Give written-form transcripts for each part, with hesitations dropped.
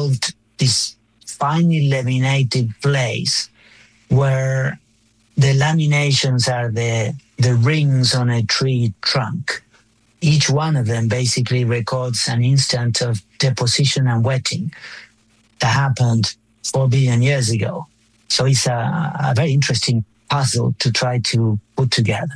involved this finely laminated place where the laminations are the rings on a tree trunk. Each one of them basically records an instant of deposition and wetting that happened 4 billion years ago. So it's a very interesting puzzle to try to put together.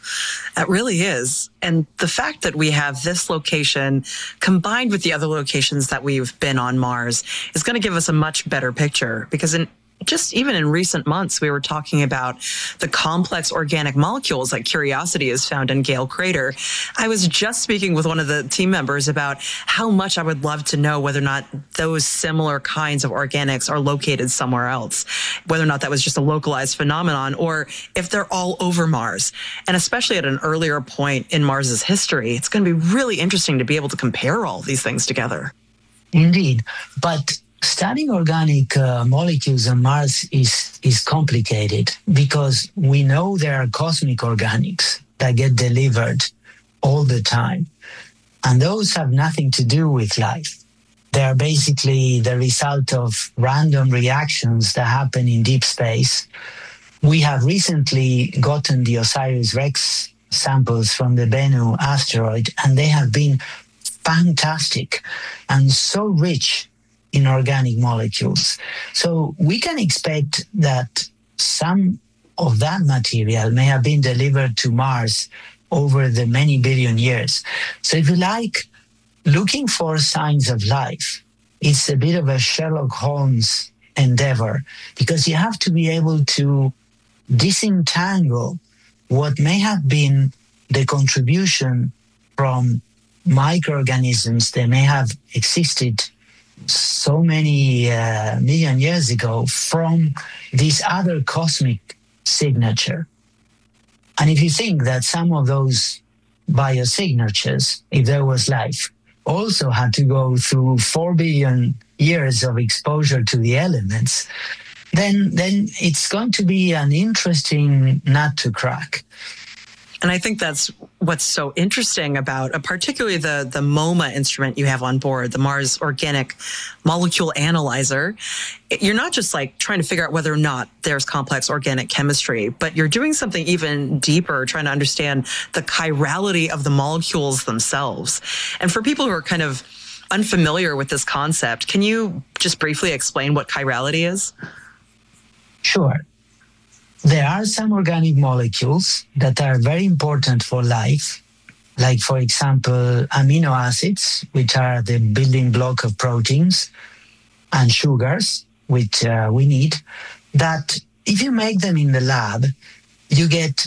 It really is. And the fact that we have this location combined with the other locations that we've been on Mars is going to give us a much better picture, because even in recent months, we were talking about the complex organic molecules that Curiosity has found in Gale Crater. I was just speaking with one of the team members about how much I would love to know whether or not those similar kinds of organics are located somewhere else, whether or not that was just a localized phenomenon or if they're all over Mars. And especially at an earlier point in Mars's history, it's going to be really interesting to be able to compare all these things together. Indeed. But studying organic molecules on Mars is complicated because we know there are cosmic organics that get delivered all the time. And those have nothing to do with life. They are basically the result of random reactions that happen in deep space. We have recently gotten the OSIRIS-REx samples from the Bennu asteroid, and they have been fantastic and so rich in organic molecules. So we can expect that some of that material may have been delivered to Mars over the many billion years. So if you like, looking for signs of life, it's a bit of a Sherlock Holmes endeavor, because you have to be able to disentangle what may have been the contribution from microorganisms that may have existed so many million years ago from this other cosmic signature. And if you think that some of those biosignatures, if there was life, also had to go through 4 billion years of exposure to the elements, then it's going to be an interesting nut to crack. And I think that's what's so interesting about particularly the MOMA instrument you have on board, the Mars Organic Molecule Analyzer. You're not just like trying to figure out whether or not there's complex organic chemistry, but you're doing something even deeper, trying to understand the chirality of the molecules themselves. And for people who are kind of unfamiliar with this concept, can you just briefly explain what chirality is? Sure. There are some organic molecules that are very important for life, like, for example, amino acids, which are the building block of proteins, and sugars, which we need, that if you make them in the lab, you get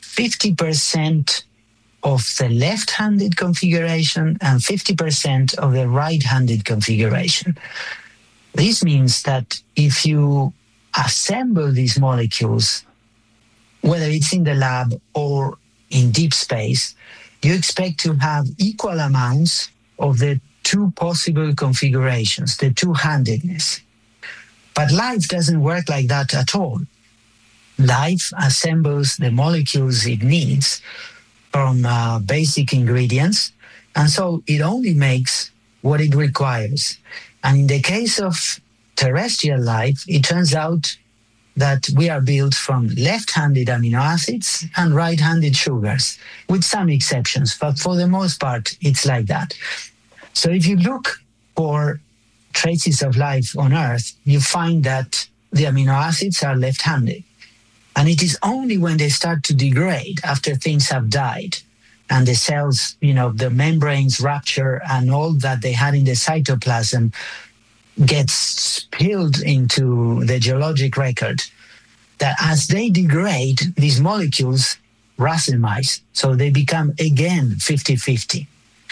50% of the left-handed configuration and 50% of the right-handed configuration. This means that if you assemble these molecules, whether it's in the lab or in deep space, you expect to have equal amounts of the two possible configurations, the two-handedness. But life doesn't work like that at all. Life assembles the molecules it needs from basic ingredients, and so it only makes what it requires. And in the case of terrestrial life, it turns out that we are built from left-handed amino acids and right-handed sugars, with some exceptions, but for the most part, it's like that. So if you look for traces of life on Earth, you find that the amino acids are left-handed. And it is only when they start to degrade after things have died and the cells, the membranes rupture and all that they had in the cytoplasm gets spilled into the geologic record, that as they degrade, these molecules racemize. So they become again 50-50.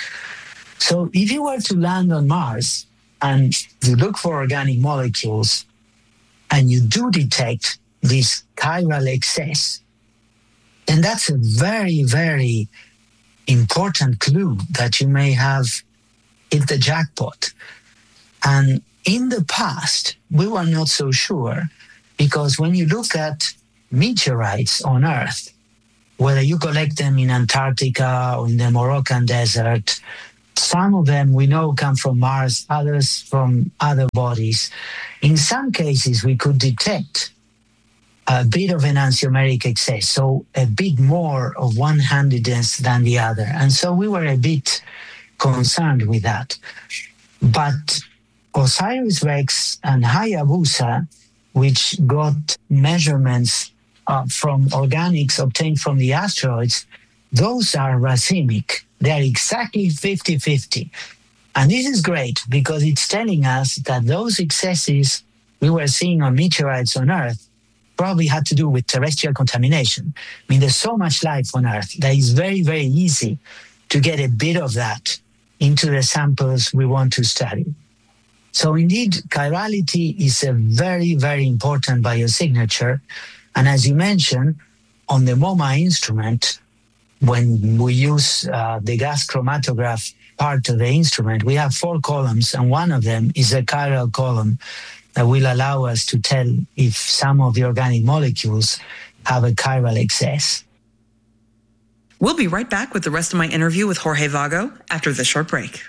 So if you were to land on Mars and you look for organic molecules and you do detect this chiral excess, then that's a very, very important clue that you may have hit the jackpot. And in the past, we were not so sure, because when you look at meteorites on Earth, whether you collect them in Antarctica or in the Moroccan desert, Some of them we know come from Mars, others from other bodies. In some cases, we could detect a bit of enantiomeric excess, so a bit more of one handedness than the other. And so we were a bit concerned with that. But OSIRIS-REx and Hayabusa, which got measurements from organics obtained from the asteroids, those are racemic. They are exactly 50-50. And this is great because it's telling us that those excesses we were seeing on meteorites on Earth probably had to do with terrestrial contamination. I mean, there's so much life on Earth that it's very, very easy to get a bit of that into the samples we want to study. So indeed, chirality is a very, very important biosignature. And as you mentioned, on the MoMA instrument, when we use the gas chromatograph part of the instrument, we have 4 columns, and one of them is a chiral column that will allow us to tell if some of the organic molecules have a chiral excess. We'll be right back with the rest of my interview with Jorge Vago after this short break.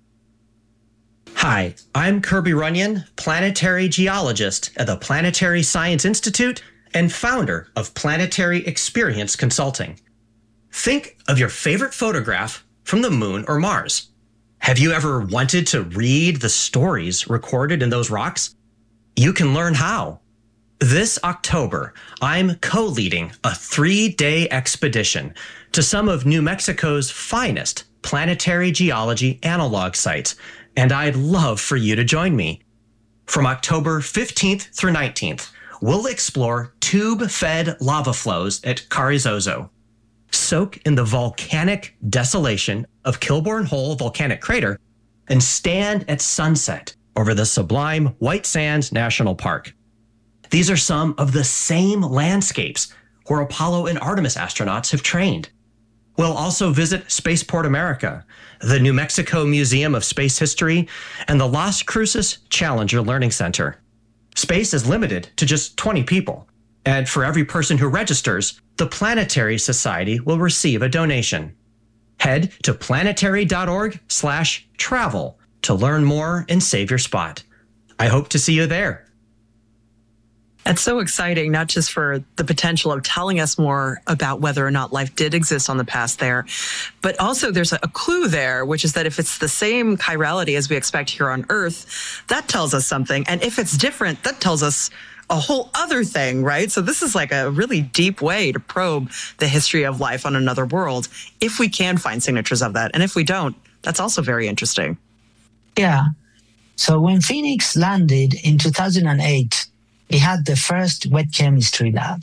Hi, I'm Kirby Runyon, planetary geologist at the Planetary Science Institute and founder of Planetary Experience Consulting. Think of your favorite photograph from the moon or Mars. Have you ever wanted to read the stories recorded in those rocks? You can learn how. This October, I'm co-leading a 3-day expedition to some of New Mexico's finest planetary geology analog sites, and I'd love for you to join me. From October 15th through 19th, we'll explore tube-fed lava flows at Carrizozo, soak in the volcanic desolation of Kilbourne Hole volcanic crater, and stand at sunset over the sublime White Sands National Park. These are some of the same landscapes where Apollo and Artemis astronauts have trained. We'll also visit Spaceport America, the New Mexico Museum of Space History, and the Las Cruces Challenger Learning Center. Space is limited to just 20 people, and for every person who registers, the Planetary Society will receive a donation. Head to planetary.org/travel to learn more and save your spot. I hope to see you there. That's so exciting, not just for the potential of telling us more about whether or not life did exist on the past there, but also there's a clue there, which is that if it's the same chirality as we expect here on Earth, that tells us something. And if it's different, that tells us a whole other thing, right? So this is like a really deep way to probe the history of life on another world, if we can find signatures of that. And if we don't, that's also very interesting. Yeah. So when Phoenix landed in 2008, it had the first wet chemistry lab,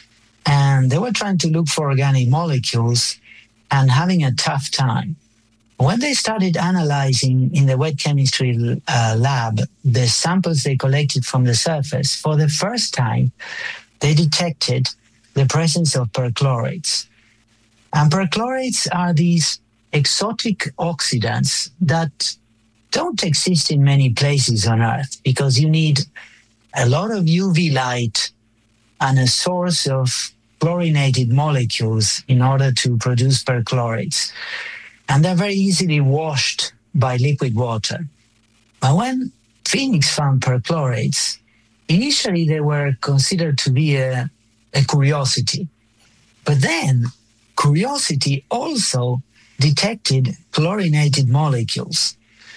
and they were trying to look for organic molecules and having a tough time. When they started analyzing in the wet chemistry lab the samples they collected from the surface, for the first time, they detected the presence of perchlorates. And perchlorates are these exotic oxidants that don't exist in many places on Earth because you need a lot of UV light and a source of chlorinated molecules in order to produce perchlorates. And they're very easily washed by liquid water. But when Phoenix found perchlorates, initially they were considered to be a curiosity. But then Curiosity also detected chlorinated molecules.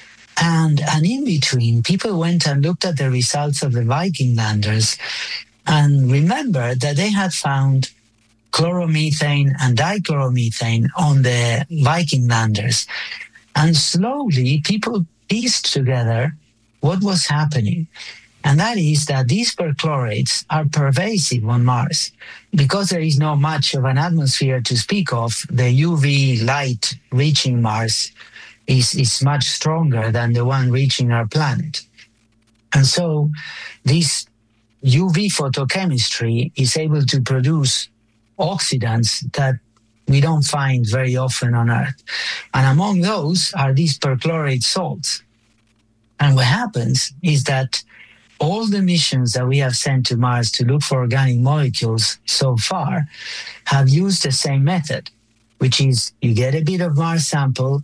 And in between, people went and looked at the results of the Viking landers and remembered that they had found chloromethane and dichloromethane on the Viking landers. And slowly, people pieced together what was happening. And that is that these perchlorates are pervasive on Mars. Because there is not much of an atmosphere to speak of, the UV light reaching Mars is much stronger than the one reaching our planet. And so this UV photochemistry is able to produce oxidants that we don't find very often on Earth. And among those are these perchlorate salts. And what happens is that all the missions that we have sent to Mars to look for organic molecules so far have used the same method, which is you get a bit of Mars sample,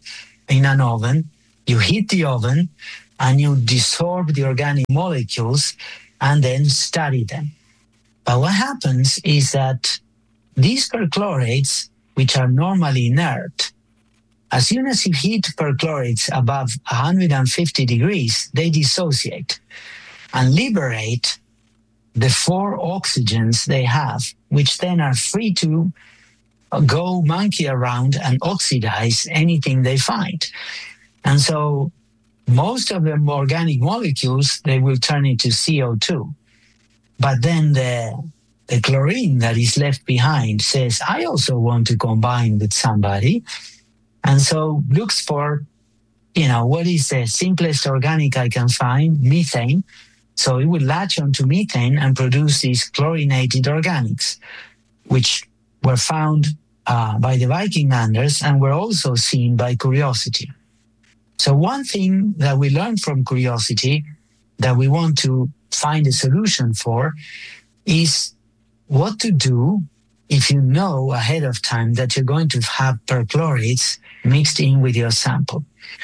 in an oven, you heat the oven, and you desorb the organic molecules and then study them. But what happens is that these perchlorates, which are normally inert, as soon as you heat perchlorates above 150 degrees, they dissociate and liberate the 4 oxygens they have, which then are free to go monkey around and oxidize anything they find. And so most of the organic molecules, they will turn into CO2. But then the chlorine that is left behind says, I also want to combine with somebody. And so looks for, what is the simplest organic I can find? Methane. So it will latch onto methane and produce these chlorinated organics, which were found by the Vikinglanders and were also seen by Curiosity. So one thing that we learned from Curiosity that we want to find a solution for is what to do if you know ahead of time that you're going to have perchlorates mixed in with your sample.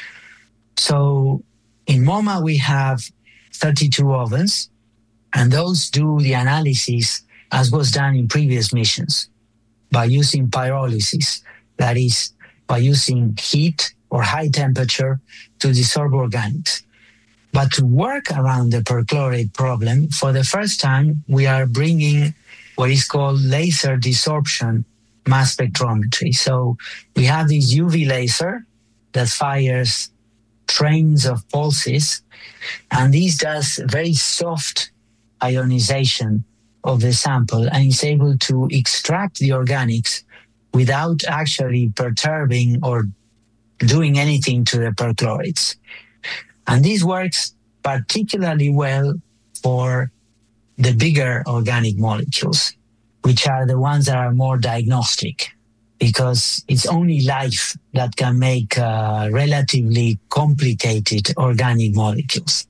So in MoMA, we have 32 ovens, and those do the analysis as was done in previous missions by using pyrolysis, that is, by using heat or high temperature to desorb organics. But to work around the perchlorate problem, for the first time, we are bringing what is called laser desorption mass spectrometry. So we have this UV laser that fires trains of pulses, and this does very soft ionization of the sample and is able to extract the organics without actually perturbing or doing anything to the perchlorates. And this works particularly well for the bigger organic molecules, which are the ones that are more diagnostic, because it's only life that can make relatively complicated organic molecules.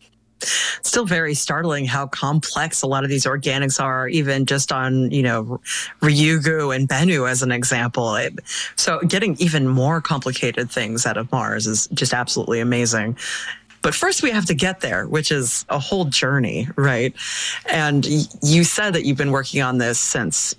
Still very startling how complex a lot of these organics are, even just on, Ryugu and Bennu as an example. So getting even more complicated things out of Mars is just absolutely amazing. But first we have to get there, which is a whole journey, right? And you said that you've been working on this since,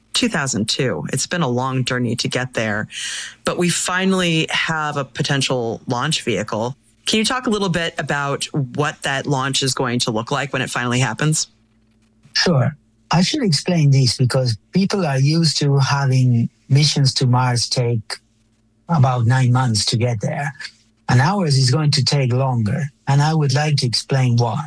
2002. It's been a long journey to get there, but we finally have a potential launch vehicle. Can you talk a little bit about what that launch is going to look like when it finally happens? Sure. I should explain this because people are used to having missions to Mars take about 9 months to get there. And ours is going to take longer. And I would like to explain why.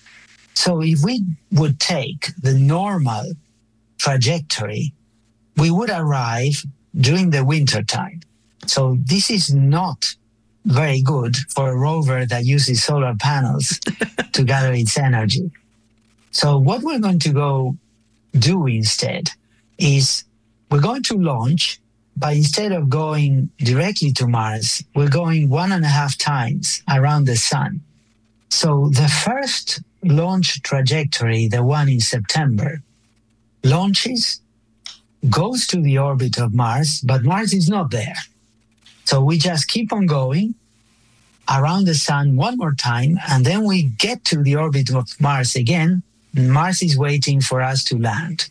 So if we would take the normal trajectory, we would arrive during the winter time. So this is not very good for a rover that uses solar panels to gather its energy. So what we're going to go do instead is we're going to launch, but instead of going directly to Mars, we're going 1.5 times around the sun. So the first launch trajectory, the one in September, launches, goes to the orbit of Mars, but Mars is not there. So we just keep on going around the sun one more time, and then we get to the orbit of Mars again. Mars is waiting for us to land.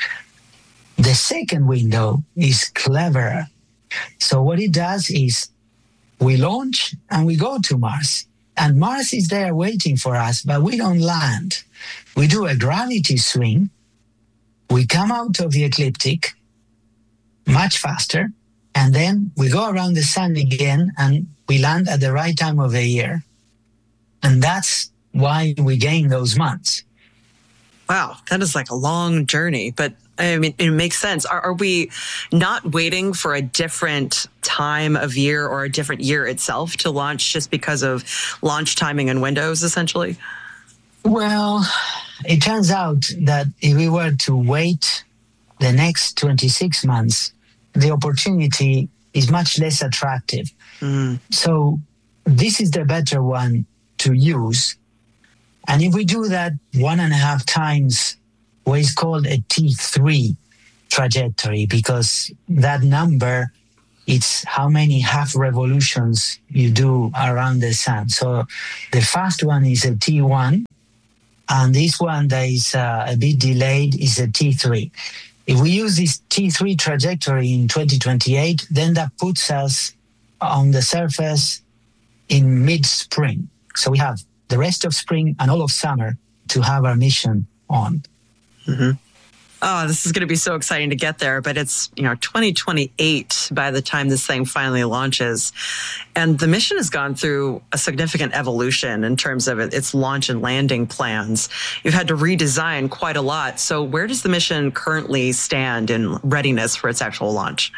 The second window is cleverer. So what it does is we launch and we go to Mars, and Mars is there waiting for us, but we don't land. We do a gravity swing. We come out of the ecliptic much faster, and then we go around the sun again, and we land at the right time of the year. And that's why we gain those months. Wow, that is like a long journey, but I mean, it makes sense. Are we not waiting for a different time of year or a different year itself to launch just because of launch timing and windows, essentially? Well, it turns out that if we were to wait the next 26 months, the opportunity is much less attractive. So this is the better one to use. And if we do that 1.5 times, what is called a T3 trajectory, because that number it's how many half revolutions you do around the sun. So the fast one is a T1, and this one that is a bit delayed is a T3. If we use this T3 trajectory in 2028, then that puts us on the surface in mid-spring. So we have the rest of spring and all of summer to have our mission on. Mm-hmm. Oh, this is going to be so exciting to get there, but it's 2028 by the time this thing finally launches. And the mission has gone through a significant evolution in terms of its launch and landing plans. You've had to redesign quite a lot. So where does the mission currently stand in readiness for its actual launch?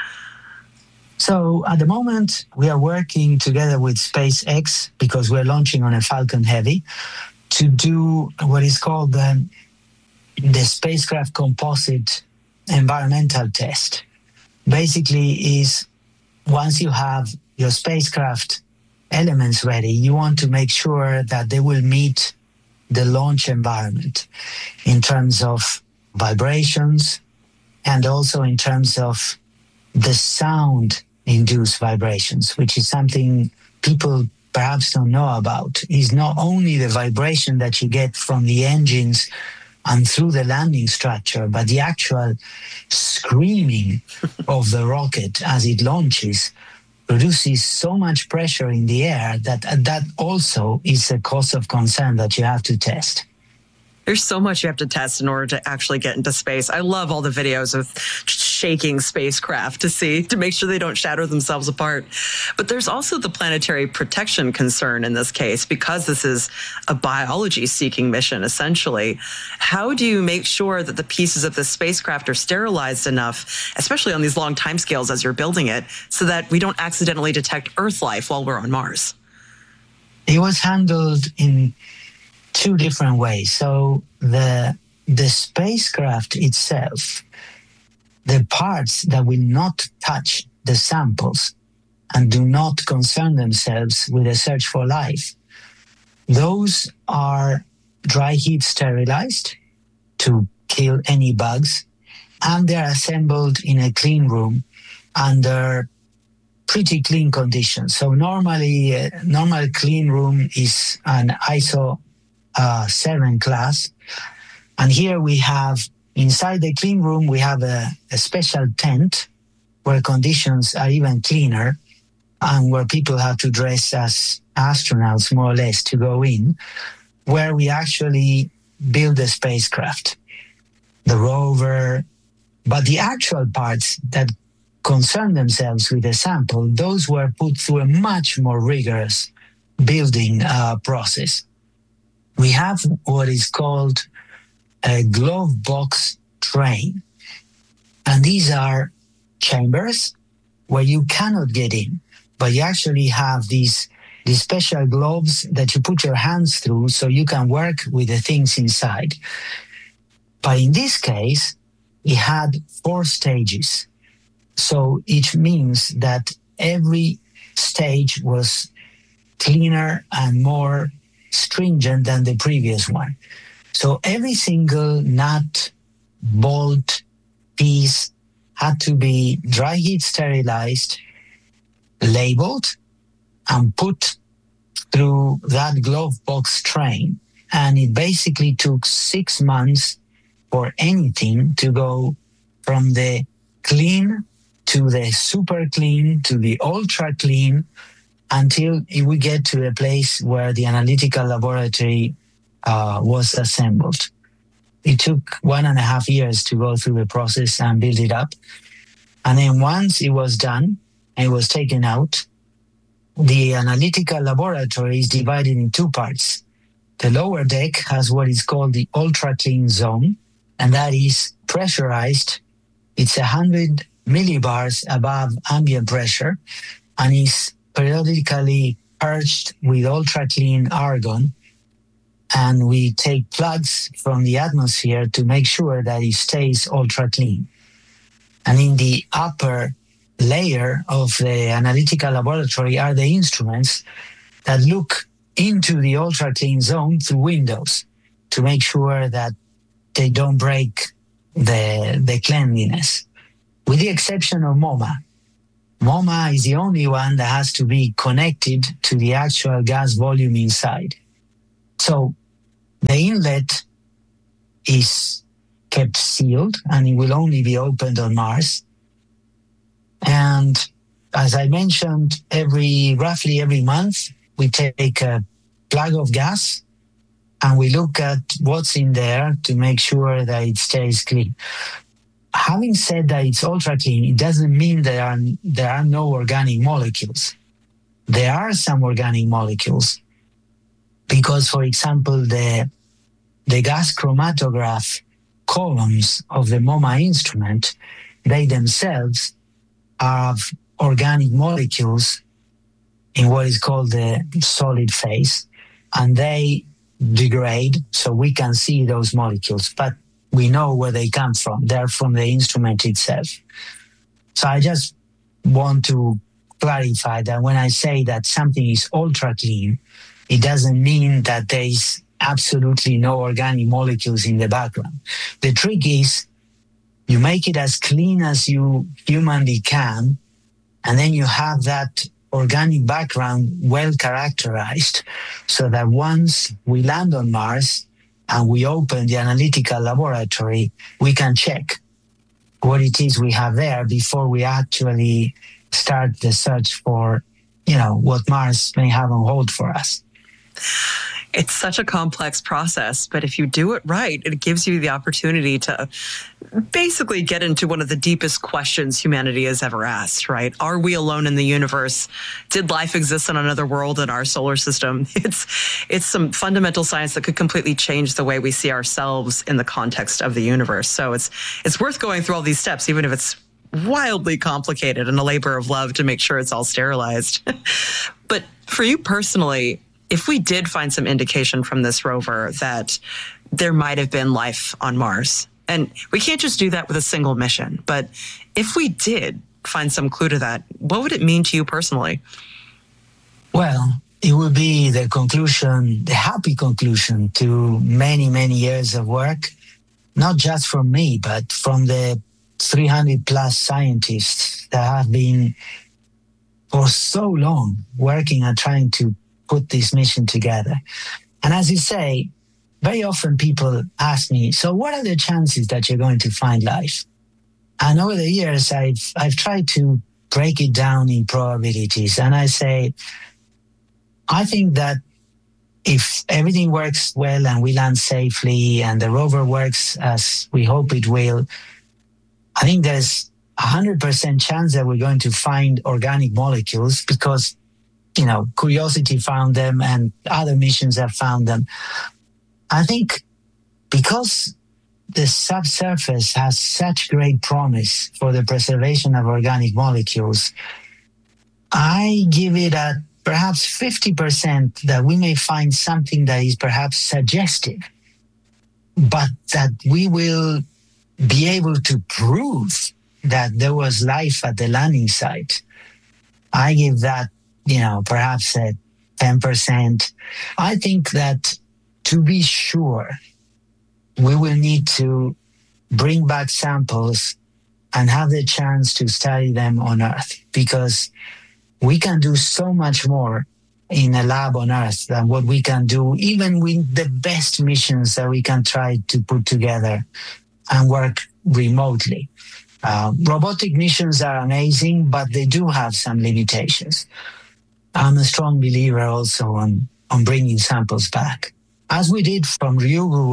So at the moment, we are working together with SpaceX, because we're launching on a Falcon Heavy, to do what is called the spacecraft composite environmental test. Basically is, once you have your spacecraft elements ready, you want to make sure that they will meet the launch environment in terms of vibrations and also in terms of the sound-induced vibrations, which is something people perhaps don't know about. Is not only the vibration that you get from the engines and through the landing structure, but the actual screaming of the rocket as it launches produces so much pressure in the air that also is a cause of concern that you have to test. There's so much you have to test in order to actually get into space. I love all the videos of shaking spacecraft to make sure they don't shatter themselves apart. But there's also the planetary protection concern in this case, because this is a biology-seeking mission, essentially. How do you make sure that the pieces of the spacecraft are sterilized enough, especially on these long timescales as you're building it, so that we don't accidentally detect Earth life while we're on Mars? It was handled in two different ways. So the spacecraft itself, the parts that will not touch the samples and do not concern themselves with a search for life, those are dry heat sterilized to kill any bugs, and they're assembled in a clean room under pretty clean conditions. So normally, a normal clean room is an ISO 7 class. And here we have, inside the clean room, we have a special tent where conditions are even cleaner and where people have to dress as astronauts, more or less, to go in, where we actually build the spacecraft, the rover. But the actual parts that concern themselves with the sample, those were put through a much more rigorous building process. We have what is called a glove box train. And these are chambers where you cannot get in, but you actually have these special gloves that you put your hands through so you can work with the things inside. But in this case, it had 4 stages. So it means that every stage was cleaner and more stringent than the previous one. So every single nut, bolt, piece had to be dry heat sterilized, labeled, and put through that glove box train. And it basically took 6 months for anything to go from the clean to the super clean to the ultra clean, until we get to a place where the analytical laboratory was assembled. It took 1.5 years to go through the process and build it up. And then once it was done and it was taken out, the analytical laboratory is divided in 2 parts. The lower deck has what is called the ultra clean zone, and that is pressurized. It's 100 millibars above ambient pressure and is periodically purged with ultra-clean argon, and we take plugs from the atmosphere to make sure that it stays ultra-clean. And in the upper layer of the analytical laboratory are the instruments that look into the ultra-clean zone through windows to make sure that they don't break the cleanliness. With the exception of MoMA. MoMA is the only one that has to be connected to the actual gas volume inside. So the inlet is kept sealed and it will only be opened on Mars. And as I mentioned, roughly every month, we take a plug of gas and we look at what's in there to make sure that it stays clean. Having said that it's ultra clean, it doesn't mean there are no organic molecules. There are some organic molecules because, for example, the gas chromatograph columns of the MoMA instrument, they themselves are organic molecules in what is called the solid phase, and they degrade, so we can see those molecules, but we know where they come from. They're from the instrument itself. So I just want to clarify that when I say that something is ultra clean, it doesn't mean that there is absolutely no organic molecules in the background. The trick is you make it as clean as you humanly can, and then you have that organic background well characterized so that once we land on Mars and we open the analytical laboratory, we can check what it is we have there before we actually start the search for, what Mars may have on hold for us. It's such a complex process, but if you do it right, it gives you the opportunity to basically get into one of the deepest questions humanity has ever asked, right? Are we alone in the universe? Did life exist on another world in our solar system? It's some fundamental science that could completely change the way we see ourselves in the context of the universe. So it's worth going through all these steps, even if it's wildly complicated and a labor of love to make sure it's all sterilized. But for you personally, if we did find some indication from this rover that there might have been life on Mars, and we can't just do that with a single mission, but if we did find some clue to that, what would it mean to you personally? Well, it would be the happy conclusion to many, many years of work, not just from me, but from the 300 plus scientists that have been for so long working and trying to put this mission together. And as you say, very often people ask me, so what are the chances that you're going to find life? And over the years, I've tried to break it down in probabilities. And I say, I think that if everything works well and we land safely and the rover works as we hope it will, I think there's 100% chance that we're going to find organic molecules because Curiosity found them and other missions have found them. I think because the subsurface has such great promise for the preservation of organic molecules, I give it at perhaps 50% that we may find something that is perhaps suggestive, but that we will be able to prove that there was life at the landing site. I give that perhaps at 10%. I think that to be sure, we will need to bring back samples and have the chance to study them on Earth because we can do so much more in a lab on Earth than what we can do even with the best missions that we can try to put together and work remotely. Robotic missions are amazing, but they do have some limitations. I'm a strong believer also on bringing samples back, as we did from Ryugu,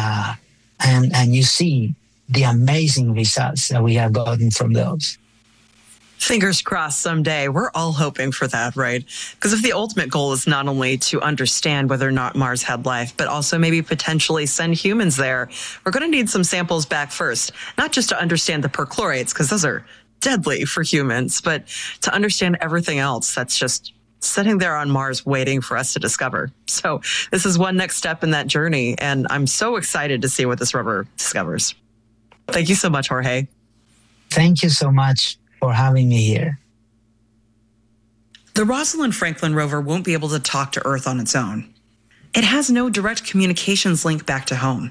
and you see the amazing results that we have gotten from those. Fingers crossed someday. We're all hoping for that, right? Because if the ultimate goal is not only to understand whether or not Mars had life, but also maybe potentially send humans there, we're going to need some samples back first, not just to understand the perchlorates, because those are deadly for humans, but to understand everything else that's just sitting there on Mars waiting for us to discover. So this is one next step in that journey, and I'm so excited to see what this rover discovers. Thank you so much, Jorge. Thank you so much for having me here. The Rosalind Franklin rover won't be able to talk to Earth on its own. It has no direct communications link back to home.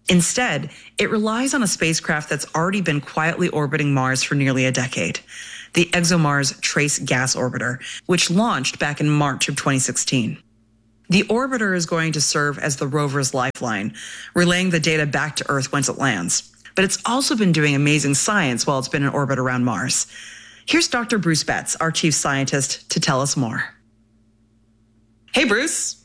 Instead, it relies on a spacecraft that's already been quietly orbiting Mars for nearly a decade. the ExoMars Trace Gas Orbiter, which launched back in March of 2016. The orbiter is going to serve as the rover's lifeline, relaying the data back to Earth once it lands. But it's also been doing amazing science while it's been in orbit around Mars. Here's Dr. Bruce Betts, our chief scientist, to tell us more. Hey, Bruce.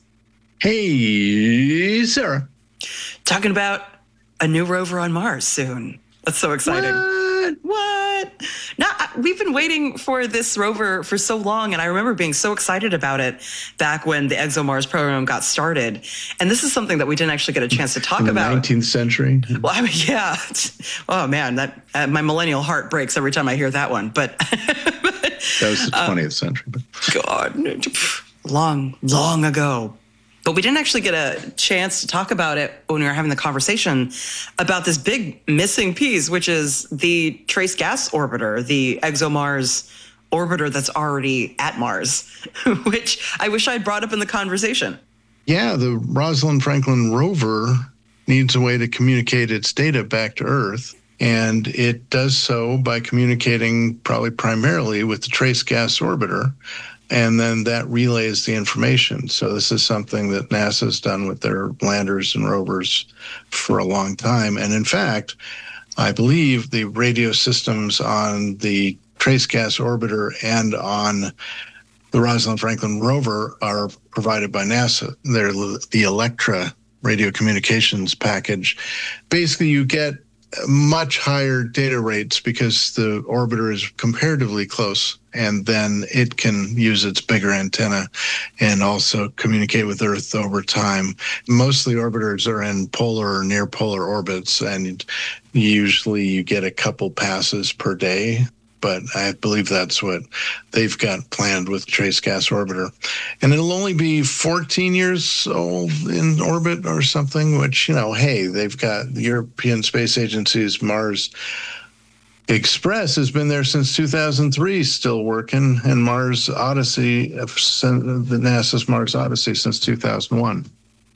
Hey, Sarah. Talking about a new rover on Mars soon. That's so exciting. What? Now, we've been waiting for this rover for so long, and I remember being so excited about it back when the ExoMars program got started. And this is something that we didn't actually get a chance to talk about. In the 19th century? Well, I mean, yeah. Oh, man, that my millennial heart breaks every time I hear that one. But that was the 20th century. But. God, long ago. But we didn't actually get a chance to talk about it when we were having the conversation about this big missing piece, which is the Trace Gas Orbiter, the ExoMars orbiter that's already at Mars, which I wish I'd brought up in the conversation. Yeah, the Rosalind Franklin rover needs a way to communicate its data back to Earth. And it does so by communicating probably primarily with the Trace Gas Orbiter. And then that relays the information. So this is something that NASA's done with their landers and rovers for a long time. And in fact, I believe the radio systems on the Trace Gas Orbiter and on the Rosalind Franklin rover are provided by NASA. They're the Electra radio communications package. Basically, you get much higher data rates because the orbiter is comparatively close, and then it can use its bigger antenna and also communicate with Earth over time. Most of the orbiters are in polar or near polar orbits, and usually you get a couple passes per day. But I believe that's what they've got planned with Trace Gas Orbiter. And it'll only be 14 years old in orbit or something, which, hey, they've got the European Space Agency's Mars Express has been there since 2003, still working, and Mars Odyssey, the NASA's Mars Odyssey since 2001.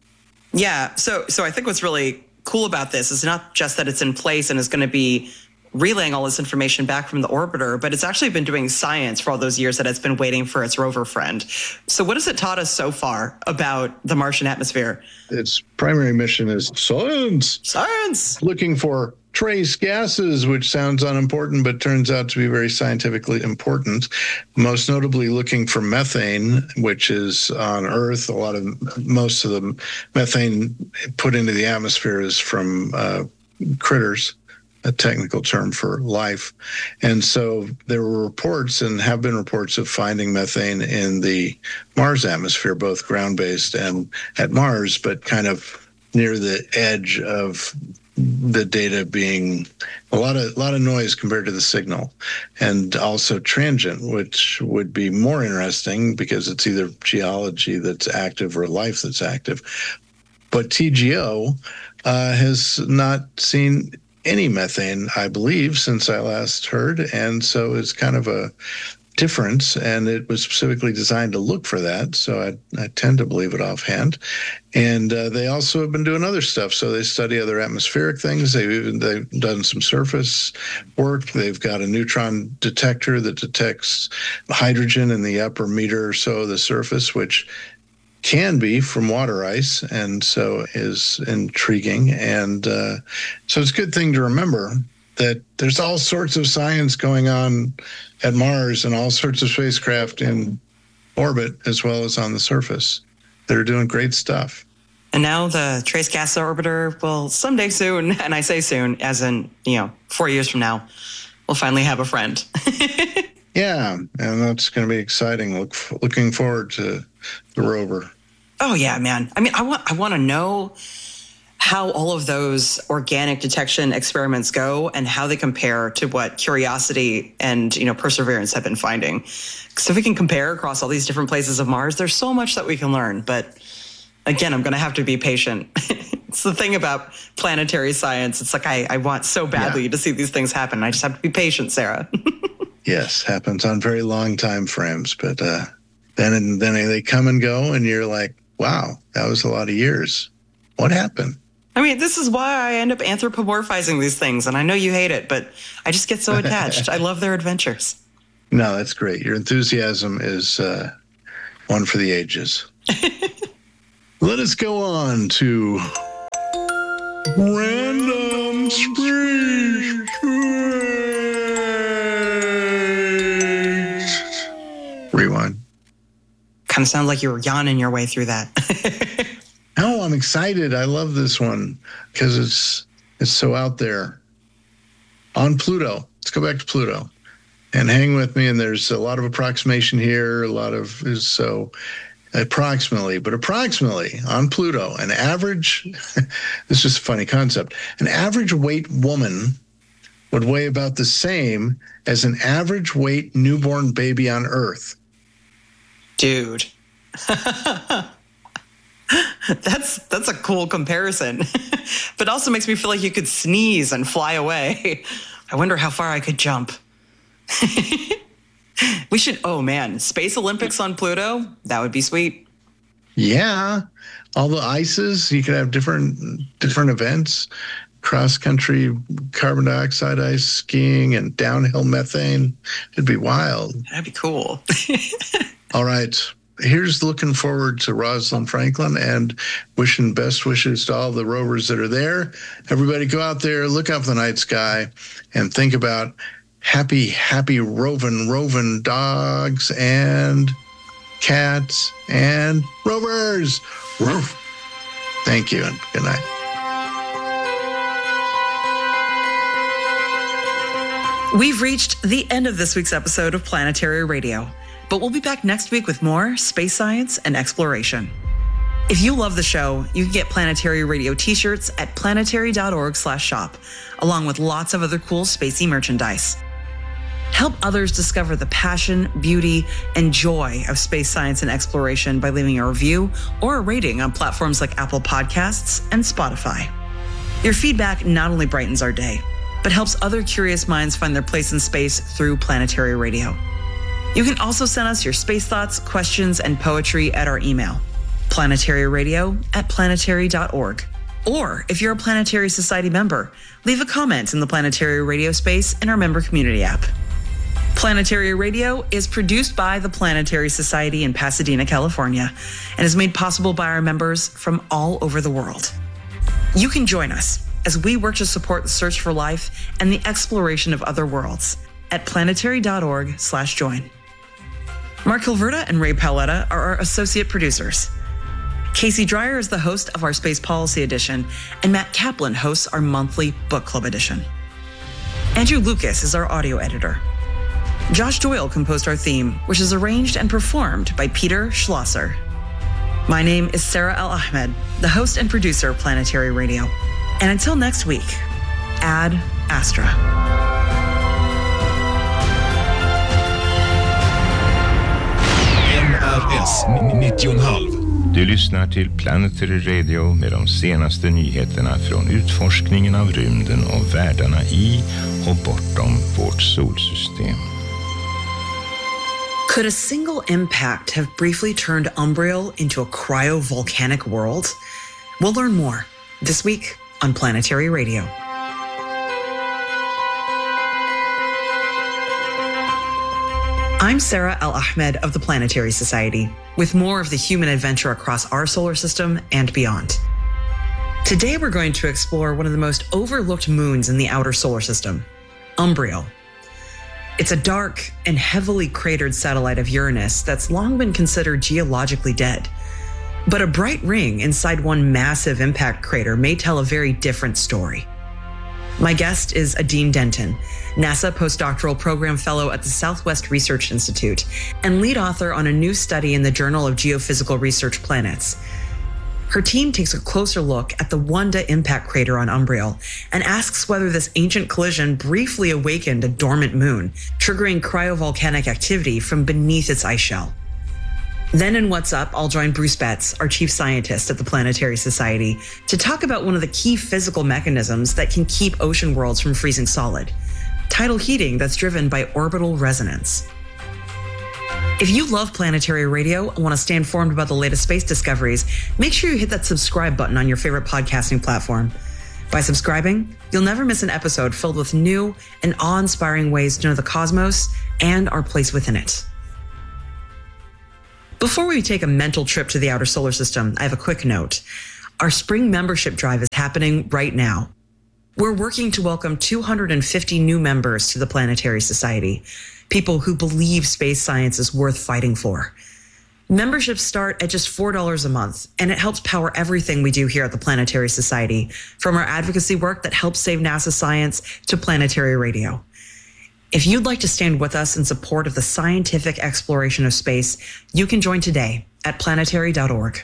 Yeah, so I think what's really cool about this is not just that it's in place and is going to be relaying all this information back from the orbiter, but it's actually been doing science for all those years that it's been waiting for its rover friend. So what has it taught us so far about the Martian atmosphere? Its primary mission is science. Science! Looking for trace gases, which sounds unimportant, but turns out to be very scientifically important. Most notably looking for methane, which is on Earth. Most of the methane put into the atmosphere is from critters, a technical term for life. And so there were reports and have been reports of finding methane in the Mars atmosphere, both ground-based and at Mars, but kind of near the edge of the data being a lot of noise compared to the signal, and also transient, which would be more interesting because it's either geology that's active or life that's active. But TGO has not seen any methane, I believe, since I last heard. And so it's kind of a difference, and it was specifically designed to look for that. So I tend to believe it offhand. And they also have been doing other stuff. So they study other atmospheric things. They've done some surface work. They've got a neutron detector that detects hydrogen in the upper meter or so of the surface, which can be from water ice, and so is intriguing. And so it's a good thing to remember that there's all sorts of science going on at Mars and all sorts of spacecraft in orbit as well as on the surface that are doing great stuff. And now the Trace Gas Orbiter will someday soon, and I say soon, as in, 4 years from now, we'll finally have a friend. Yeah, and that's going to be exciting. Looking forward to the rover. Oh yeah, man. I mean, I want to know how all of those organic detection experiments go and how they compare to what Curiosity and Perseverance have been finding. So if we can compare across all these different places of Mars, there's so much that we can learn. But again, I'm going to have to be patient. It's the thing about planetary science. It's like I want so badly to see these things happen. I just have to be patient, Sarah. Yes, happens on very long time frames, but then they come and go, and you're like, wow, that was a lot of years. What happened? I mean, this is why I end up anthropomorphizing these things, and I know you hate it, but I just get so attached. I love their adventures. No, that's great. Your enthusiasm is one for the ages. Let us go on to Random Space. Rewind. Kind of sounds like you were yawning your way through that. No, I'm excited. I love this one because it's so out there. On Pluto. Let's go back to Pluto and hang with me. And there's a lot of approximation here. A lot of approximately on Pluto, an average, this is just a funny concept. An average weight woman would weigh about the same as an average weight newborn baby on Earth. Dude. That's a cool comparison, but also makes me feel like you could sneeze and fly away. I wonder how far I could jump. We should, Space Olympics on Pluto. That would be sweet. Yeah. All the ices, you could have different events, cross-country carbon dioxide ice skiing and downhill methane. It'd be wild. That'd be cool. All right. Here's looking forward to Rosalind Franklin and wishing best wishes to all the rovers that are there. Everybody go out there, look up the night sky, and think about happy roving dogs and cats and rovers. Roof. Thank you and good night. We've reached the end of this week's episode of Planetary Radio, but we'll be back next week with more space science and exploration. If you love the show, you can get Planetary Radio t-shirts at planetary.org/shop, along with lots of other cool spacey merchandise. Help others discover the passion, beauty, and joy of space science and exploration by leaving a review or a rating on platforms like Apple Podcasts and Spotify. Your feedback not only brightens our day, but helps other curious minds find their place in space through Planetary Radio. You can also send us your space thoughts, questions, and poetry at our email, planetaryradio@planetary.org. Or if you're a Planetary Society member, leave a comment in the Planetary Radio space in our member community app. Planetary Radio is produced by the Planetary Society in Pasadena, California, and is made possible by our members from all over the world. You can join us as we work to support the search for life and the exploration of other worlds at planetary.org/join. Mark Hilverda and Ray Paoletta are our associate producers. Casey Dreyer is the host of our Space Policy Edition, and Matt Kaplan hosts our monthly Book Club Edition. Andrew Lucas is our audio editor. Josh Doyle composed our theme, which is arranged and performed by Peter Schlosser. My name is Sarah El-Ahmed, the host and producer of Planetary Radio. And until next week, Ad Astra. NRS 90,5. Du lyssnar till Planetary Radio med de senaste nyheterna från utforskningen av rymden och världarna i och bortom vårt solsystem. Could a single impact have briefly turned Umbriel into a cryovolcanic world? We'll learn more this week on Planetary Radio. I'm Sarah El-Ahmed of the Planetary Society, with more of the human adventure across our solar system and beyond. Today we're going to explore one of the most overlooked moons in the outer solar system, Umbriel. It's a dark and heavily cratered satellite of Uranus that's long been considered geologically dead. But a bright ring inside one massive impact crater may tell a very different story. My guest is Adine Denton, NASA postdoctoral program fellow at the Southwest Research Institute and lead author on a new study in the Journal of Geophysical Research Planets. Her team takes a closer look at the Wanda impact crater on Umbriel and asks whether this ancient collision briefly awakened a dormant moon, triggering cryovolcanic activity from beneath its ice shell. Then in What's Up, I'll join Bruce Betts, our chief scientist at the Planetary Society, to talk about one of the key physical mechanisms that can keep ocean worlds from freezing solid, tidal heating that's driven by orbital resonance. If you love Planetary Radio and want to stay informed about the latest space discoveries, make sure you hit that subscribe button on your favorite podcasting platform. By subscribing, you'll never miss an episode filled with new and awe-inspiring ways to know the cosmos and our place within it. Before we take a mental trip to the outer solar system, I have a quick note. Our spring membership drive is happening right now. We're working to welcome 250 new members to the Planetary Society, people who believe space science is worth fighting for. Memberships start at just $4 a month, and it helps power everything we do here at the Planetary Society, from our advocacy work that helps save NASA science to planetary radio. If you'd like to stand with us in support of the scientific exploration of space, you can join today at planetary.org.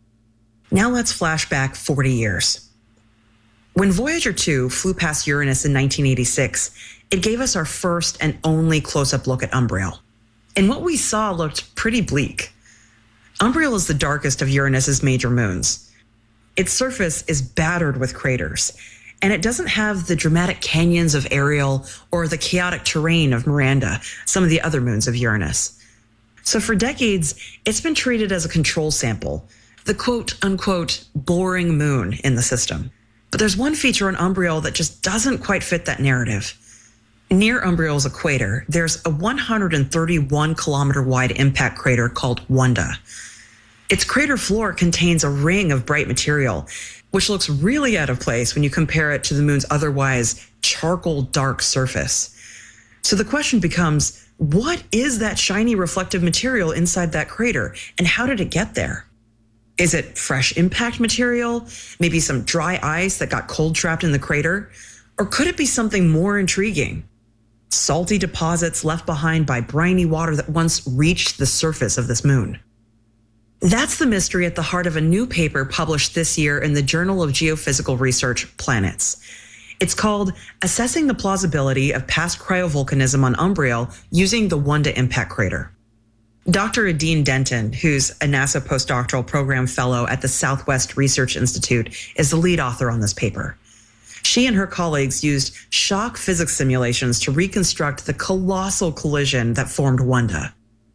Now let's flash back 40 years. When Voyager 2 flew past Uranus in 1986, it gave us our first and only close-up look at Umbriel. And what we saw looked pretty bleak. Umbriel is the darkest of Uranus's major moons. Its surface is battered with craters, and it doesn't have the dramatic canyons of Ariel or the chaotic terrain of Miranda, some of the other moons of Uranus. So for decades, it's been treated as a control sample, the quote-unquote boring moon in the system. But there's one feature on Umbriel that just doesn't quite fit that narrative. Near Umbriel's equator, there's a 131-kilometer wide impact crater called Wanda. Its crater floor contains a ring of bright material, which looks really out of place when you compare it to the moon's otherwise charcoal dark surface. So the question becomes, what is that shiny reflective material inside that crater, and how did it get there? Is it fresh impact material? Maybe some dry ice that got cold trapped in the crater? Or could it be something more intriguing? Salty deposits left behind by briny water that once reached the surface of this moon. That's the mystery at the heart of a new paper published this year in the Journal of Geophysical Research, Planets. It's called Assessing the Plausibility of Past Cryovolcanism on Umbriel Using the Wanda Impact Crater. Dr. Adine Denton, who's a NASA postdoctoral program fellow at the Southwest Research Institute, is the lead author on this paper. She and her colleagues used shock physics simulations to reconstruct the colossal collision that formed Wanda.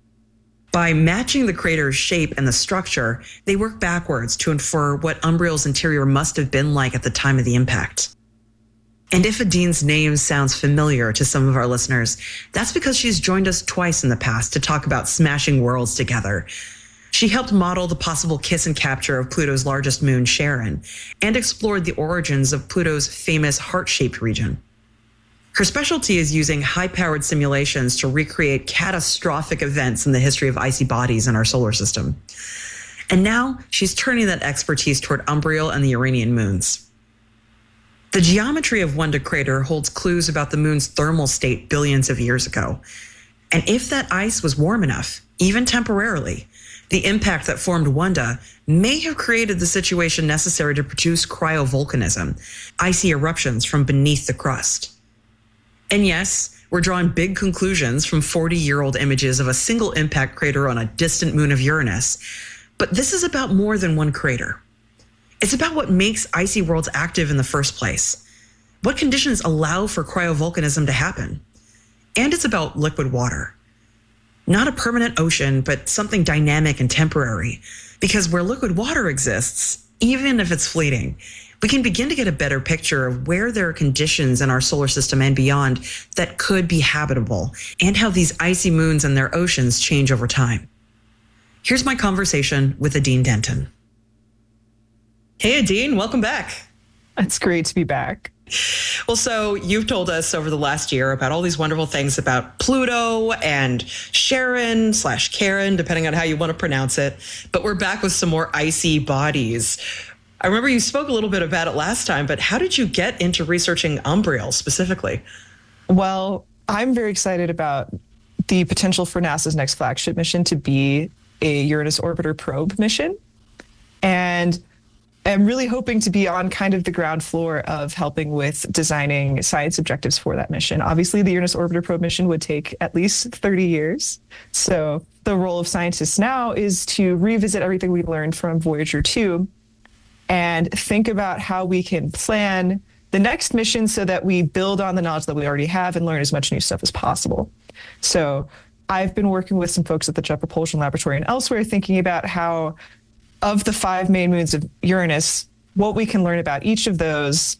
By matching the crater's shape and the structure, they worked backwards to infer what Umbriel's interior must have been like at the time of the impact. And if Adine's name sounds familiar to some of our listeners, that's because she's joined us twice in the past to talk about smashing worlds together. She helped model the possible kiss and capture of Pluto's largest moon, Charon, and explored the origins of Pluto's famous heart-shaped region. Her specialty is using high-powered simulations to recreate catastrophic events in the history of icy bodies in our solar system. And now she's turning that expertise toward Umbriel and the Uranian moons. The geometry of Wanda crater holds clues about the moon's thermal state billions of years ago. And if that ice was warm enough, even temporarily, the impact that formed Wanda may have created the situation necessary to produce cryovolcanism, icy eruptions from beneath the crust. And yes, we're drawing big conclusions from 40-year-old images of a single impact crater on a distant moon of Uranus. But this is about more than one crater. It's about what makes icy worlds active in the first place. What conditions allow for cryovolcanism to happen? And it's about liquid water. Not a permanent ocean, but something dynamic and temporary. Because where liquid water exists, even if it's fleeting, we can begin to get a better picture of where there are conditions in our solar system and beyond that could be habitable, and how these icy moons and their oceans change over time. Here's my conversation with Adine Denton. Hey, Adine, welcome back. It's great to be back. Well, so you've told us over the last year about all these wonderful things about Pluto and Charon/Karen, depending on how you want to pronounce it. But we're back with some more icy bodies. I remember you spoke a little bit about it last time, but how did you get into researching Umbriel specifically? Well, I'm very excited about the potential for NASA's next flagship mission to be a Uranus Orbiter probe mission. And I'm really hoping to be on kind of the ground floor of helping with designing science objectives for that mission. Obviously, the Uranus Orbiter probe mission would take at least 30 years. So the role of scientists now is to revisit everything we learned from Voyager 2 and think about how we can plan the next mission so that we build on the knowledge that we already have and learn as much new stuff as possible. So I've been working with some folks at the Jet Propulsion Laboratory and elsewhere thinking about how, of the 5 main moons of Uranus, what we can learn about each of those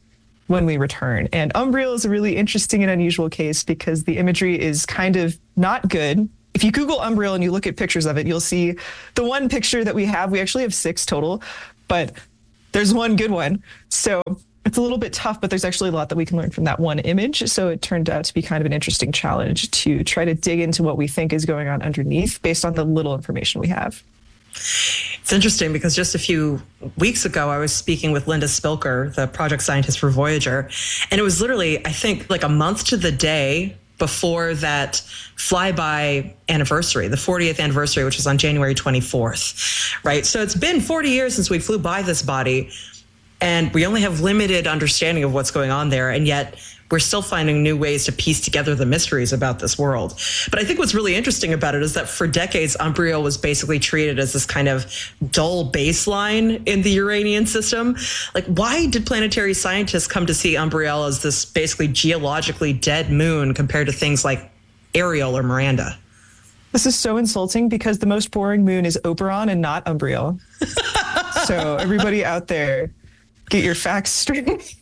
when we return. And Umbriel is a really interesting and unusual case because the imagery is kind of not good. If you Google Umbriel and you look at pictures of it, you'll see the one picture that we actually have 6 total, but there's one good one. So it's a little bit tough, but there's actually a lot that we can learn from that one image. So it turned out to be kind of an interesting challenge to try to dig into what we think is going on underneath based on the little information we have. It's interesting because just a few weeks ago, I was speaking with Linda Spilker, the project scientist for Voyager, and it was literally, I think, like a month to the day before that flyby anniversary, the 40th anniversary, which was on January 24th, right? So it's been 40 years since we flew by this body, and we only have limited understanding of what's going on there, and yet we're still finding new ways to piece together the mysteries about this world. But I think what's really interesting about it is that for decades, Umbriel was basically treated as this kind of dull baseline in the Uranian system. Like, why did planetary scientists come to see Umbriel as this basically geologically dead moon compared to things like Ariel or Miranda? This is so insulting because the most boring moon is Oberon and not Umbriel. So everybody out there, get your facts straight.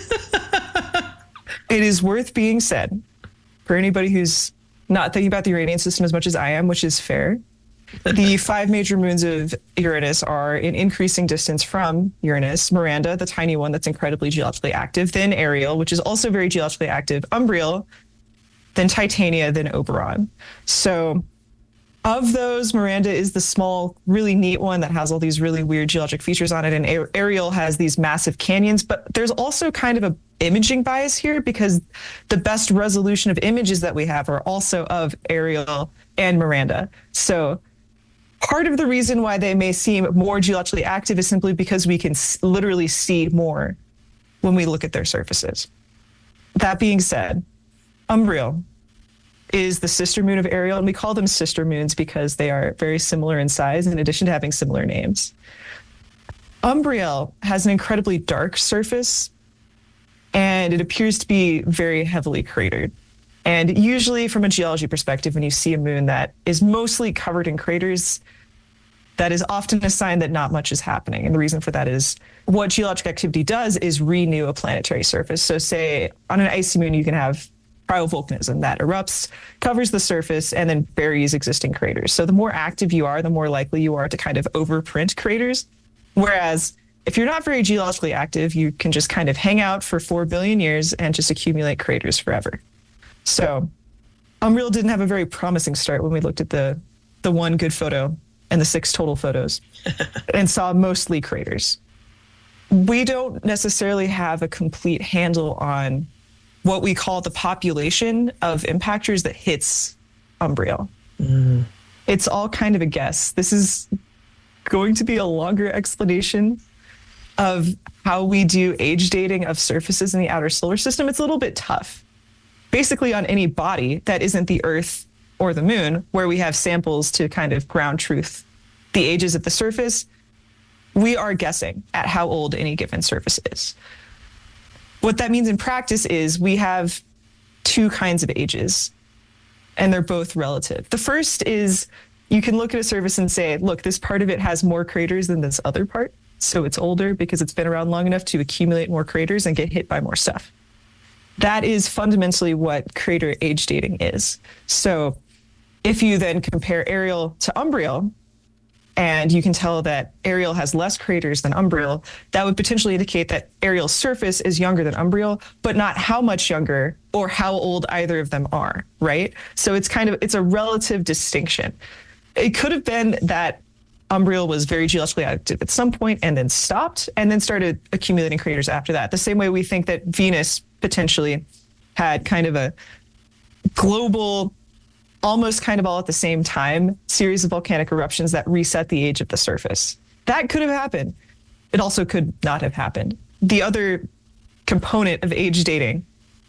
It is worth being said for anybody who's not thinking about the Uranian system as much as I am, which is fair. The 5 major moons of Uranus are in increasing distance from Uranus: Miranda, the tiny one that's incredibly geologically active, then Ariel, which is also very geologically active, Umbriel, then Titania, then Oberon. So of those, Miranda is the small, really neat one that has all these really weird geologic features on it, and Ariel has these massive canyons. But there's also kind of a imaging bias here because the best resolution of images that we have are also of Ariel and Miranda. So part of the reason why they may seem more geologically active is simply because we can literally see more when we look at their surfaces. That being said, Umbriel is the sister moon of Ariel, and we call them sister moons because they are very similar in size in addition to having similar names. Umbriel has an incredibly dark surface, and it appears to be very heavily cratered. And usually from a geology perspective, when you see a moon that is mostly covered in craters, that is often a sign that not much is happening. And the reason for that is what geologic activity does is renew a planetary surface. So say on an icy moon, you can have cryovolcanism that erupts, covers the surface, and then buries existing craters. So the more active you are, the more likely you are to kind of overprint craters. Whereas if you're not very geologically active, you can just kind of hang out for 4 billion years and just accumulate craters forever. So Umbriel didn't have a very promising start when we looked at the one good photo and the 6 total photos and saw mostly craters. We don't necessarily have a complete handle on what we call the population of impactors that hits Umbriel. Mm. It's all kind of a guess. This is going to be a longer explanation of how we do age dating of surfaces in the outer solar system. It's a little bit tough. Basically, on any body that isn't the Earth or the moon, where we have samples to kind of ground truth the ages at the surface, we are guessing at how old any given surface is. What that means in practice is we have 2 kinds of ages, and they're both relative. The first is you can look at a surface and say, look, this part of it has more craters than this other part, so it's older because it's been around long enough to accumulate more craters and get hit by more stuff. That is fundamentally what crater age dating is. So if you then compare Ariel to Umbriel, and you can tell that Ariel has less craters than Umbriel, that would potentially indicate that Ariel's surface is younger than Umbriel, but not how much younger or how old either of them are, right? So it's a relative distinction. It could have been that Umbriel was very geologically active at some point and then stopped and then started accumulating craters after that. The same way we think that Venus potentially had kind of a global, almost kind of all at the same time, series of volcanic eruptions that reset the age of the surface. That could have happened. It also could not have happened. The other component of age dating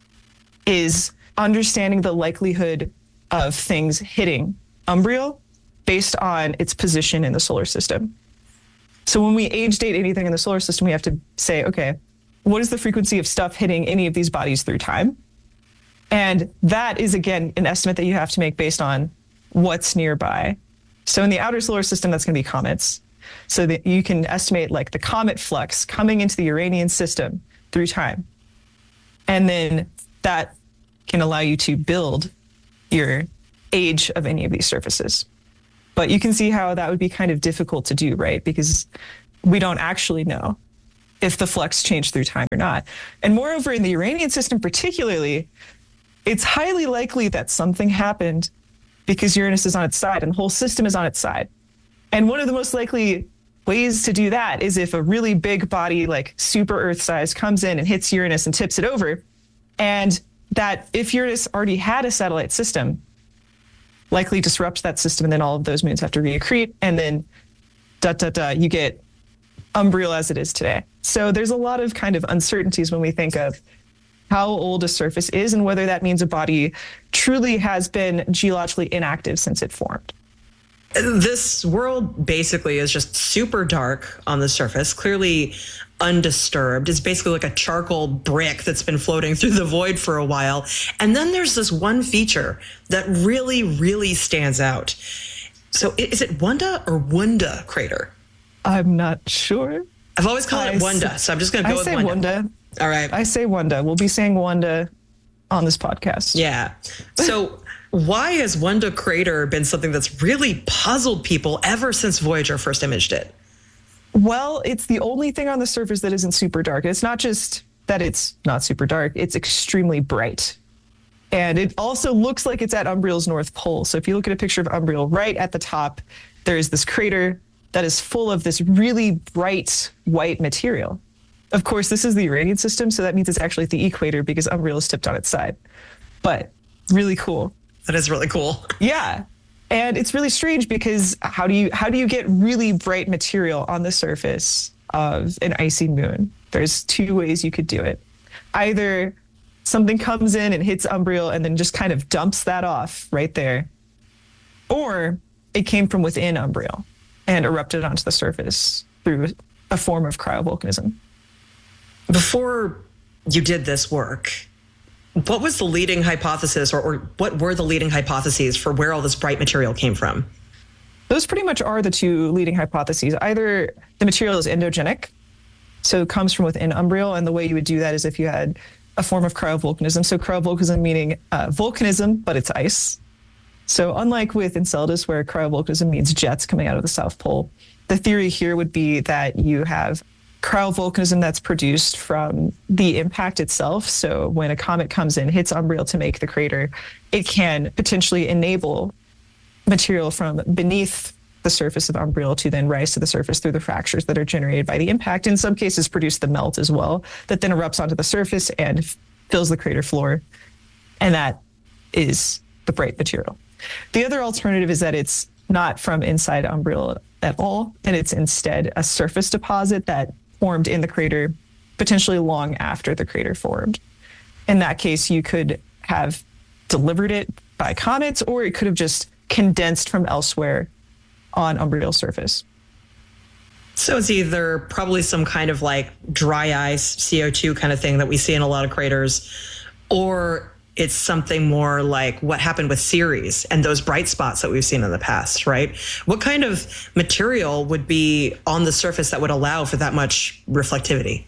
is understanding the likelihood of things hitting Umbriel based on its position in the solar system. So when we age date anything in the solar system, we have to say, okay, what is the frequency of stuff hitting any of these bodies through time? And that is, again, an estimate that you have to make based on what's nearby. So in the outer solar system, that's going to be comets. So that you can estimate like the comet flux coming into the Uranian system through time. And then that can allow you to build your age of any of these surfaces. But you can see how that would be kind of difficult to do, right? Because we don't actually know if the flux changed through time or not. And moreover, in the Uranian system particularly, it's highly likely that something happened because Uranus is on its side and the whole system is on its side. And one of the most likely ways to do that is if a really big body, like super Earth size, comes in and hits Uranus and tips it over. And that if Uranus already had a satellite system, likely disrupt that system, and then all of those moons have to reaccrete, and then you get Umbriel as it is today. So there's a lot of kind of uncertainties when we think of how old a surface is and whether that means a body truly has been geologically inactive since it formed. This world basically is just super dark on the surface, clearly undisturbed. It's basically like a charcoal brick that's been floating through the void for a while. And then there's this one feature that really, really stands out. So is it Wanda or Wunda crater? I'm not sure. I've always called it Wanda, so I'm just going to go with Wanda. Wanda. All right. I say Wanda. We'll be saying Wanda on this podcast. Yeah. So why has Wanda crater been something that's really puzzled people ever since Voyager first imaged it? Well, it's the only thing on the surface that isn't super dark. It's not just that it's not super dark, it's extremely bright. And it also looks like it's at Umbriel's North Pole. So if you look at a picture of Umbriel, right at the top, there's this crater that is full of this really bright white material. Of course, this is the Uranian system, so that means it's actually at the equator because Umbriel is tipped on its side. But really cool. That is really cool. Yeah. And it's really strange because how do you get really bright material on the surface of an icy moon? There's two ways you could do it. Either something comes in and hits Umbriel and then just kind of dumps that off right there, or it came from within Umbriel and erupted onto the surface through a form of cryovolcanism. Before you did this work, what was the leading hypothesis, or what were the leading hypotheses for where all this bright material came from? Those pretty much are the two leading hypotheses. Either the material is endogenic, so it comes from within Umbriel, and the way you would do that is if you had a form of cryovolcanism. So cryovolcanism meaning volcanism, but it's ice. So unlike with Enceladus, where cryovolcanism means jets coming out of the South Pole, the theory here would be that you have cryovolcanism that's produced from the impact itself. So when a comet comes in, hits Umbriel to make the crater, it can potentially enable material from beneath the surface of Umbriel to then rise to the surface through the fractures that are generated by the impact. In some cases, produce the melt as well, that then erupts onto the surface and fills the crater floor. And that is the bright material. The other alternative is that it's not from inside Umbriel at all, and it's instead a surface deposit that formed in the crater, potentially long after the crater formed. In that case, you could have delivered it by comets, or it could have just condensed from elsewhere on Umbriel's surface. So it's either probably some kind of like dry ice, CO2 kind of thing that we see in a lot of craters, or it's something more like what happened with Ceres and those bright spots that we've seen in the past, right? What kind of material would be on the surface that would allow for that much reflectivity?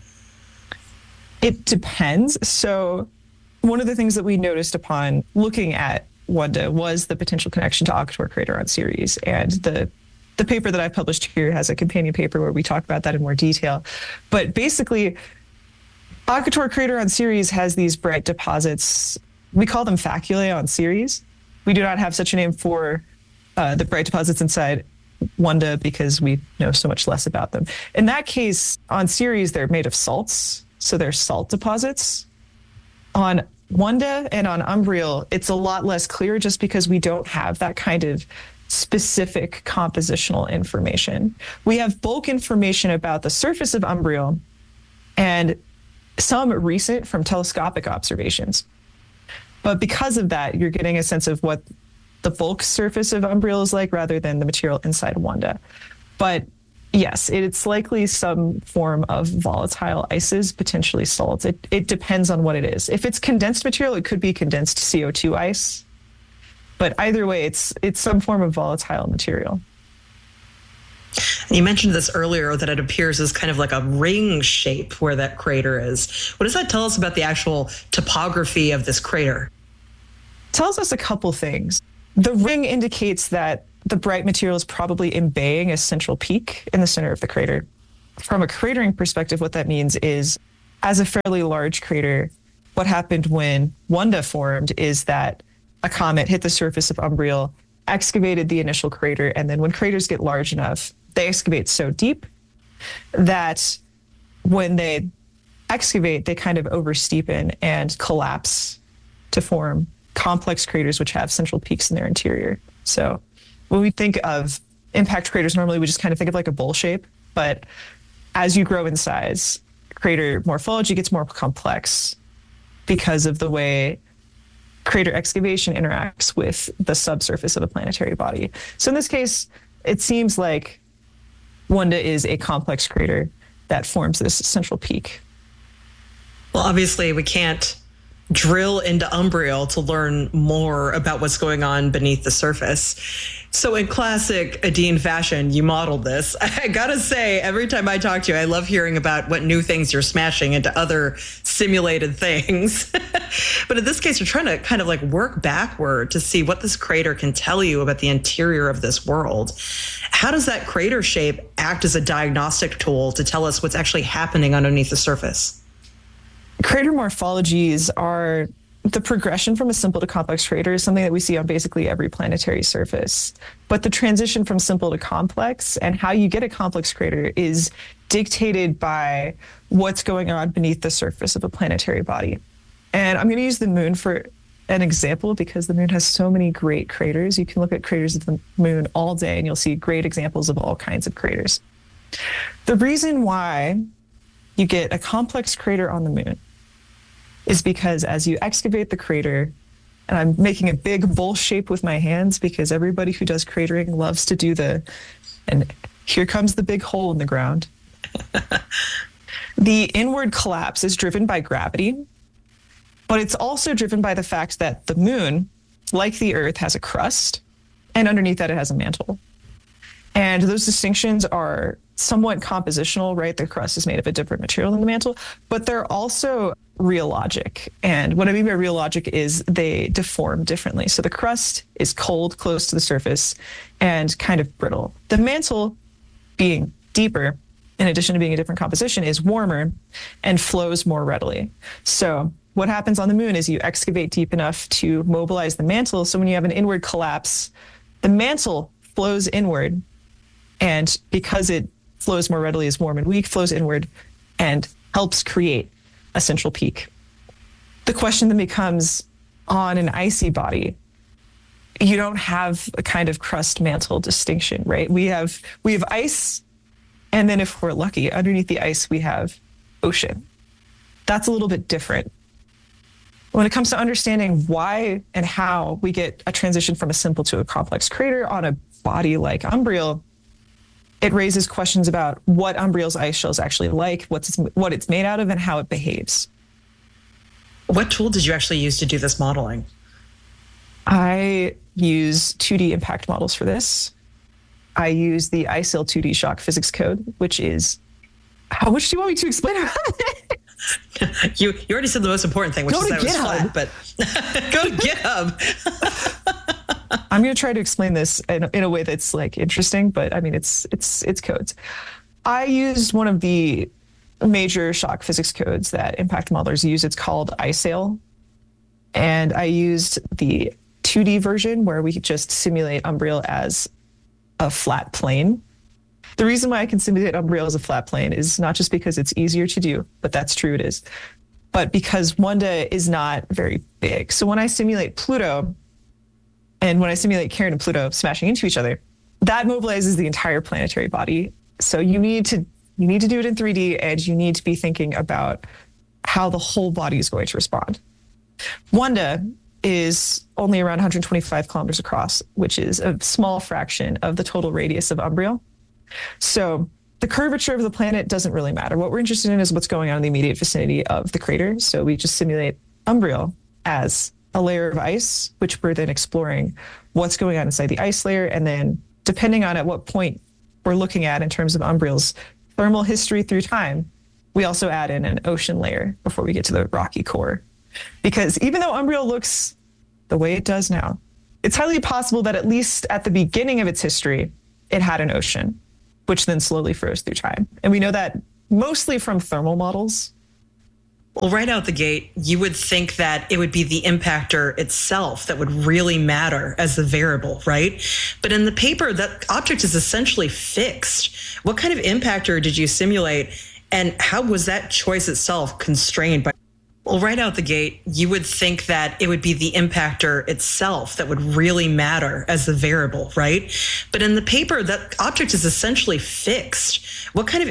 It depends. So one of the things that we noticed upon looking at Wanda was the potential connection to Akator crater on Ceres. And the paper that I published here has a companion paper where we talk about that in more detail. But basically, Akator crater on Ceres has these bright deposits. We call them faculae on Ceres. We do not have such a name for the bright deposits inside Wanda because we know so much less about them. In that case, on Ceres, they're made of salts. So they're salt deposits. On Wanda and on Umbriel, it's a lot less clear just because we don't have that kind of specific compositional information. We have bulk information about the surface of Umbriel and some recent from telescopic observations. But because of that, you're getting a sense of what the bulk surface of Umbriel is like rather than the material inside Wanda. But yes, it's likely some form of volatile ices, potentially salts. It depends on what it is. If it's condensed material, it could be condensed CO2 ice. But either way, it's some form of volatile material. You mentioned this earlier, that it appears as kind of like a ring shape where that crater is. What does that tell us about the actual topography of this crater? It tells us a couple things. The ring indicates that the bright material is probably embaying a central peak in the center of the crater. From a cratering perspective, what that means is, as a fairly large crater, what happened when Wanda formed is that a comet hit the surface of Umbriel, excavated the initial crater, and then when craters get large enough, they excavate so deep that when they excavate, they kind of oversteepen and collapse to form complex craters which have central peaks in their interior. So when we think of impact craters, normally we just kind of think of like a bowl shape, but as you grow in size, crater morphology gets more complex because of the way crater excavation interacts with the subsurface of a planetary body. So in this case, it seems like Wanda is a complex crater that forms this central peak. Well, obviously, we can't drill into Umbriel to learn more about what's going on beneath the surface. So in classic Adine fashion, you modeled this. I gotta say, every time I talk to you, I love hearing about what new things you're smashing into other simulated things. But in this case, you're trying to kind of like work backward to see what this crater can tell you about the interior of this world. How does that crater shape act as a diagnostic tool to tell us what's actually happening underneath the surface? Crater morphologies are the progression from a simple to complex crater is something that we see on basically every planetary surface. But the transition from simple to complex and how you get a complex crater is dictated by what's going on beneath the surface of a planetary body. And I'm going to use the moon for an example because the moon has so many great craters. You can look at craters of the moon all day and you'll see great examples of all kinds of craters. The reason why you get a complex crater on the moon is because as you excavate the crater, and I'm making a big bowl shape with my hands because everybody who does cratering loves to do and here comes the big hole in the ground. The inward collapse is driven by gravity, but it's also driven by the fact that the moon, like the Earth, has a crust, and underneath that it has a mantle. And those distinctions are somewhat compositional, right? The crust is made of a different material than the mantle, but they're also rheologic. And what I mean by rheologic is they deform differently. So the crust is cold, close to the surface, and kind of brittle. The mantle, being deeper, in addition to being a different composition, is warmer and flows more readily. So what happens on the moon is you excavate deep enough to mobilize the mantle. So when you have an inward collapse, the mantle flows inward, and because it flows more readily, is warm and weak, flows inward and helps create a central peak. The question then becomes, on an icy body, you don't have a kind of crust mantle distinction, right? We have ice, and then if we're lucky, underneath the ice we have ocean. That's a little bit different. When it comes to understanding why and how we get a transition from a simple to a complex crater on a body like Umbriel, it raises questions about what Umbriel's ice shell is actually like, what it's made out of, and how it behaves. What tool did you actually use to do this modeling? I use 2D impact models for this. I use the ICEL 2D shock physics code, which is... How much do you want me to explain about it? You already said the most important thing, which is that it was flat, but go to GitHub. I'm going to try to explain this in a way that's like interesting, but I mean, it's codes. I used one of the major shock physics codes that impact modelers use. It's called ICEL. And I used the 2D version where we just simulate Umbriel as a flat plane. The reason why I can simulate Umbriel as a flat plane is not just because it's easier to do, but that's true, it is, but because Wanda is not very big. So when I simulate Pluto, and when I simulate Charon and Pluto smashing into each other, that mobilizes the entire planetary body. So you need to do it in 3D, and you need to be thinking about how the whole body is going to respond. Wanda is only around 125 kilometers across, which is a small fraction of the total radius of Umbriel. So the curvature of the planet doesn't really matter. What we're interested in is what's going on in the immediate vicinity of the crater. So we just simulate Umbriel as a layer of ice, which we're then exploring what's going on inside the ice layer. And then depending on at what point we're looking at in terms of Umbriel's thermal history through time, we also add in an ocean layer before we get to the rocky core. Because even though Umbriel looks the way it does now, it's highly possible that at least at the beginning of its history, it had an ocean, which then slowly froze through time. And we know that mostly from thermal models. Well, right out the gate, you would think that it would be the impactor itself that would really matter as the variable, right? But in the paper, that object is essentially fixed. What kind of impactor did you simulate, and how was that choice itself constrained by? Well, right out the gate, you would think that it would be the impactor itself that would really matter as the variable, right? But in the paper, that object is essentially fixed. What kind of